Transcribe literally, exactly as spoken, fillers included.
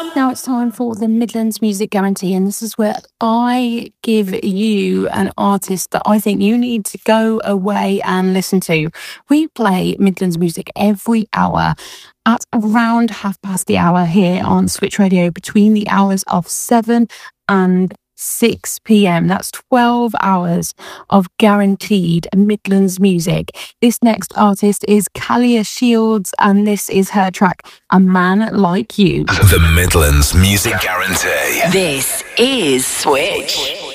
Now it's time for the Midlands Music Guarantee, and this is where I give you an artist that I think you need to go away and listen to. We play Midlands music every hour at around half past the hour here on Switch Radio between the hours of seven and six p.m. That's twelve hours of guaranteed Midlands music. This next artist is Kalia Shields, and this is her track, A Man Like You. The Midlands Music Guarantee. This is Switch.